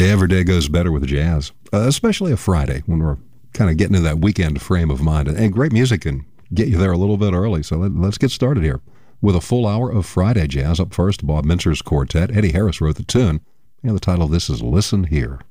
Yeah, every day goes better with jazz, especially a Friday when we're kind of getting in that weekend frame of mind. And great music can get you there a little bit early. So let's get started here with a full hour of Friday jazz. Up first, Bob Mintzer's quartet. Eddie Harris wrote the tune, and the title of this is Listen Here.